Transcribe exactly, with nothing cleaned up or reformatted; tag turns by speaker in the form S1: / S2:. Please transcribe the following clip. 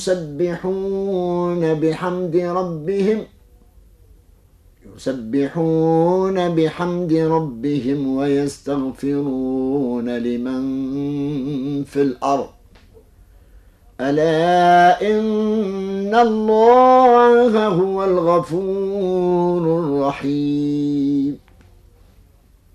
S1: يسبحون بحمد ربهم يسبحون بحمد ربهم ويستغفرون لمن في الأرض ألا إن الله هو الغفور الرحيم